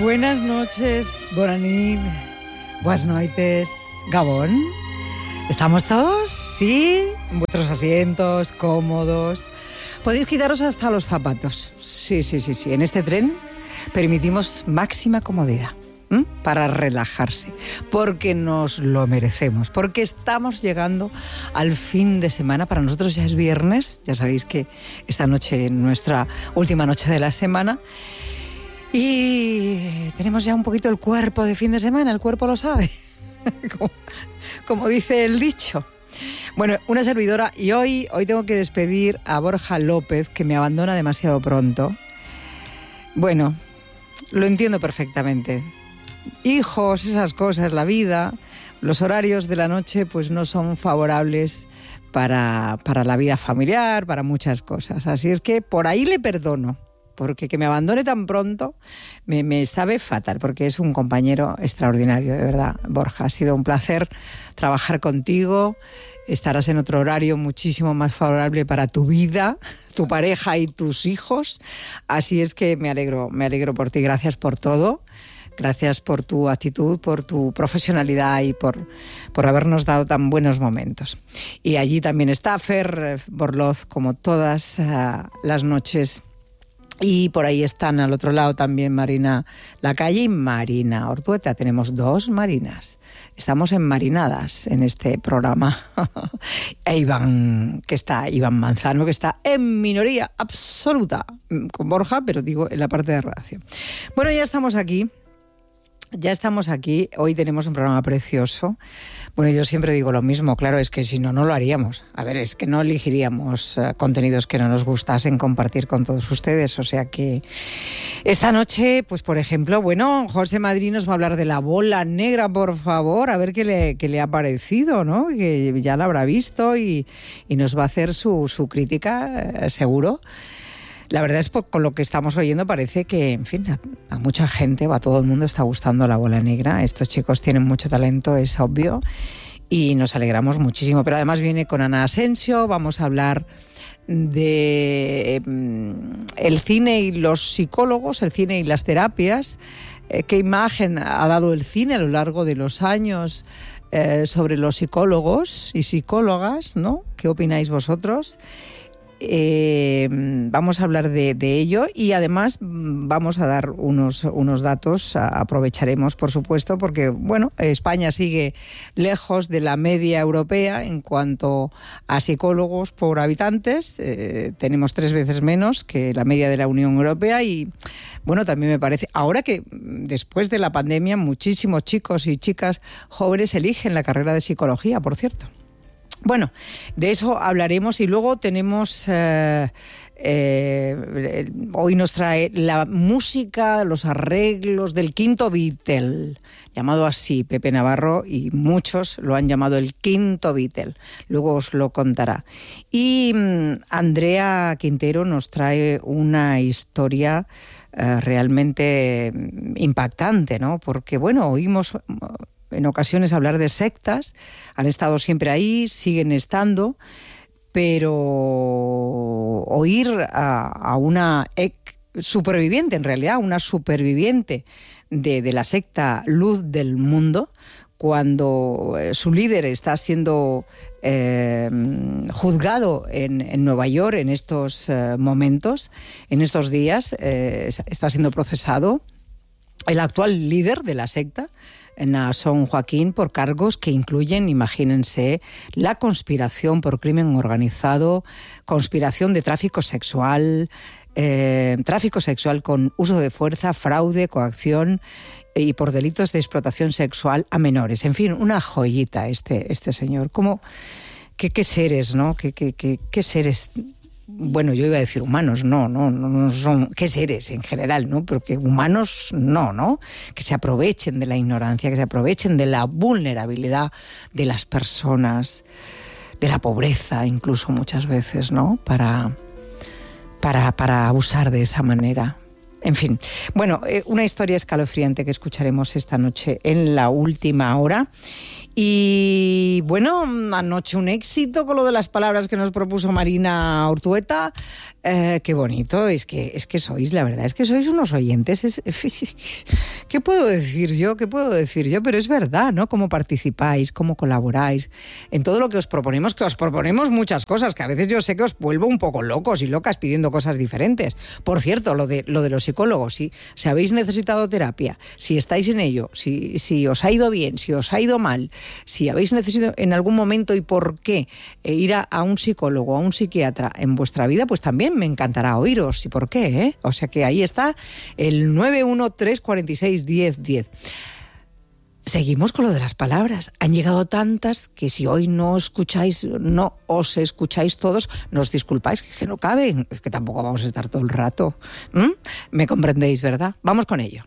Buenas noches, bona nit, buenas noites, Gabón. ¿Estamos todos? ¿Sí? En vuestros asientos, cómodos. Podéis quitaros hasta los zapatos. Sí. En este tren permitimos máxima comodidad para relajarse, porque nos lo merecemos, porque estamos llegando al fin de semana. Para nosotros ya es viernes, ya sabéis que esta noche es nuestra última noche de la semana. Y tenemos ya un poquito el cuerpo de fin de semana, el cuerpo lo sabe, como dice el dicho. Bueno, una servidora, y hoy tengo que despedir a Borja López, que me abandona demasiado pronto. Bueno, lo entiendo perfectamente. Hijos, esas cosas, la vida, los horarios de la noche pues no son favorables para la vida familiar, para muchas cosas. Así es que por ahí le perdono. Porque que me abandone tan pronto me sabe fatal, porque es un compañero extraordinario, de verdad. Borja, ha sido un placer trabajar contigo. Estarás en otro horario muchísimo más favorable para tu vida, tu pareja y tus hijos. Así es que me alegro por ti. Gracias por todo. Gracias por tu actitud, por tu profesionalidad y por habernos dado tan buenos momentos. Y allí también está Fer Borloz, como todas las noches. Y por ahí están al otro lado también Marina Lacalle y Marina Ortueta. Tenemos dos Marinas. Estamos enmarinadas en este programa. E Iván Manzano, que está en minoría absoluta con Borja, pero digo en la parte de redacción. Bueno, ya estamos aquí. Hoy tenemos un programa precioso. Bueno, yo siempre digo lo mismo, claro, es que si no lo haríamos. A ver, es que no elegiríamos contenidos que no nos gustasen compartir con todos ustedes. O sea que esta noche, pues por ejemplo, bueno, José Madrid nos va a hablar de la bola negra, por favor, a ver qué le ha parecido, ¿no? Que ya la habrá visto y nos va a hacer su crítica, seguro. La verdad es que con lo que estamos oyendo parece que, en fin, a mucha gente o a todo el mundo está gustando la bola negra. Estos chicos tienen mucho talento, es obvio, y nos alegramos muchísimo. Pero además viene con Ana Asensio, vamos a hablar de el cine y los psicólogos, el cine y las terapias. ¿Qué imagen ha dado el cine a lo largo de los años sobre los psicólogos y psicólogas, ¿no? ¿Qué opináis vosotros? Vamos a hablar de ello y además vamos a dar unos datos, aprovecharemos por supuesto, porque bueno, España sigue lejos de la media europea en cuanto a psicólogos por habitantes. Tenemos 3 veces menos que la media de la Unión Europea y bueno, también me parece, ahora que después de la pandemia muchísimos chicos y chicas jóvenes eligen la carrera de psicología, por cierto. Bueno, de eso hablaremos y luego tenemos, hoy nos trae la música, los arreglos del quinto Beatle, llamado así Pepe Navarro, y muchos lo han llamado el quinto Beatle, luego os lo contará. Y Andrea Quintero nos trae una historia realmente impactante, ¿no? Porque bueno, oímos en ocasiones hablar de sectas, han estado siempre ahí, siguen estando, pero oír a una superviviente, en realidad, una superviviente de la secta Luz del Mundo, cuando su líder está siendo juzgado en Nueva York en estos momentos, en estos días, está siendo procesado el actual líder de la secta, Naasón Joaquín, por cargos que incluyen, imagínense, la conspiración por crimen organizado, conspiración de tráfico sexual con uso de fuerza, fraude, coacción y por delitos de explotación sexual a menores. En fin, una joyita este señor. ¿Qué seres, no? ¿Qué seres? Bueno, yo iba a decir humanos, no son, ¿qué seres en general, no? Porque humanos no, que se aprovechen de la ignorancia, que se aprovechen de la vulnerabilidad de las personas, de la pobreza incluso muchas veces, ¿no? Para abusar de esa manera. En fin, bueno, una historia escalofriante que escucharemos esta noche en la última hora. Y bueno, anoche un éxito con lo de las palabras que nos propuso Marina Ortueta. Qué bonito, es que sois, la verdad, es que sois unos oyentes. ¿Qué puedo decir yo? Pero es verdad, ¿no? Cómo participáis, cómo colaboráis en todo lo que os proponemos, que os proponemos muchas cosas, que a veces yo sé que os vuelvo un poco locos y locas pidiendo cosas diferentes. Por cierto, lo de los psicólogos, si habéis necesitado terapia, si estáis en ello, si os ha ido bien, si os ha ido mal, si habéis necesitado en algún momento y por qué ir a un psicólogo, a un psiquiatra en vuestra vida, pues también me encantará oíros y por qué, ¿eh? O sea que ahí está el 913461010. Seguimos con lo de las palabras. Han llegado tantas que si hoy no os escucháis todos, nos disculpáis, que no caben, es que tampoco vamos a estar todo el rato. ¿Me comprendéis, verdad? Vamos con ello.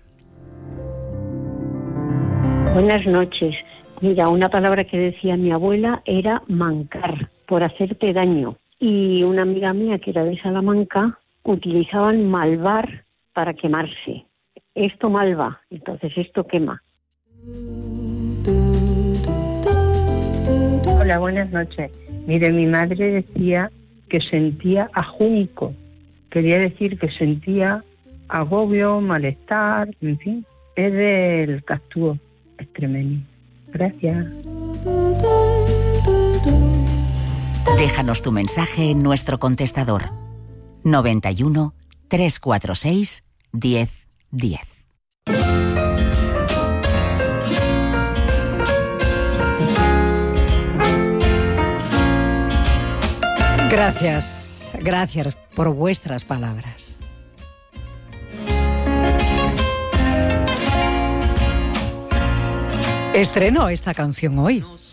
Buenas noches. Mira, una palabra que decía mi abuela era mancar, por hacerte daño. Y una amiga mía que era de Salamanca utilizaban malvar para quemarse. Esto malva, entonces esto quema. Hola, buenas noches. Mire, mi madre decía que sentía ajúnico. Quería decir que sentía agobio, malestar, en fin. Es del cactúo extremeño. Gracias. Déjanos tu mensaje en nuestro contestador 91 346 1010. Gracias por vuestras palabras. Estreno esta canción hoy.